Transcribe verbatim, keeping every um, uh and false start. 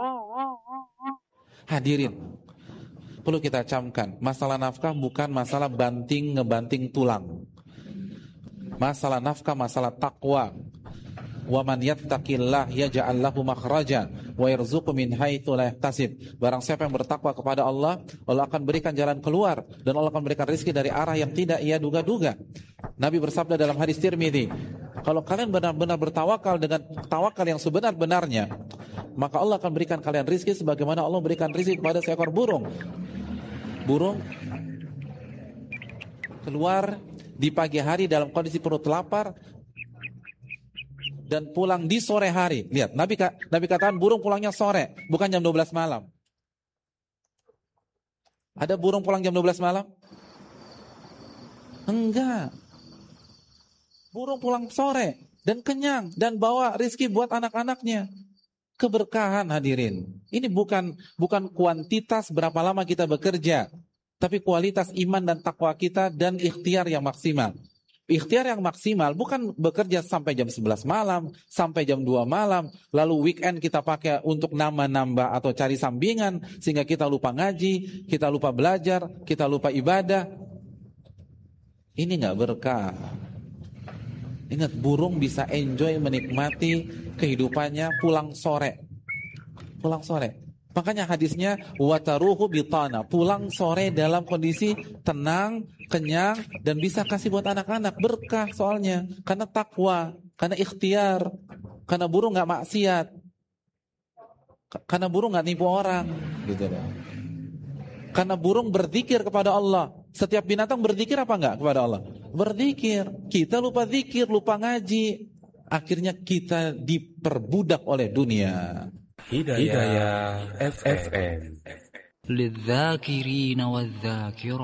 Hadirin, perlu kita camkan, masalah nafkah bukan masalah banting ngebanting tulang. Masalah nafkah masalah takwa. Wa man yattaqillah yaj'al lahu makhraja wa yarzuqhu min haitsu la yahtasib. Barang siapa yang bertakwa kepada Allah, Allah akan berikan jalan keluar dan Allah akan berikan rezeki dari arah yang tidak ia duga-duga. Nabi bersabda dalam hadis Tirmidzi, kalau kalian benar-benar bertawakal dengan tawakal yang sebenar-benarnya, maka Allah akan berikan kalian rezeki sebagaimana Allah berikan rezeki kepada seekor burung. Burung keluar di pagi hari dalam kondisi perut lapar dan pulang di sore hari. Lihat, Nabi Nabi katakan burung pulangnya sore, bukan jam dua belas malam. Ada burung pulang jam dua belas malam? Enggak. Burung pulang sore dan kenyang dan bawa rezeki buat anak-anaknya. Keberkahan, hadirin. Ini bukan bukan kuantitas berapa lama kita bekerja, tapi kualitas iman dan takwa kita dan ikhtiar yang maksimal. Ikhtiar yang maksimal bukan bekerja sampai jam sebelas malam, sampai jam dua malam, lalu weekend kita pakai untuk nambah-nambah atau cari sambingan, sehingga kita lupa ngaji, kita lupa belajar, kita lupa ibadah. Ini gak berkah. Ingat, burung bisa enjoy menikmati kehidupannya pulang sore. Pulang sore. Makanya hadisnya wataruhu bitana, pulang sore dalam kondisi tenang, kenyang dan bisa kasih buat anak-anak, berkah soalnya, karena takwa, karena ikhtiar, karena burung nggak maksiat, karena burung nggak nipu orang, gitu loh. Karena burung berzikir kepada Allah. Setiap binatang berzikir apa enggak kepada Allah? Berzikir. Kita lupa zikir, lupa ngaji, akhirnya kita diperbudak oleh dunia. Hidayah F M. للذاكرين والذاكرات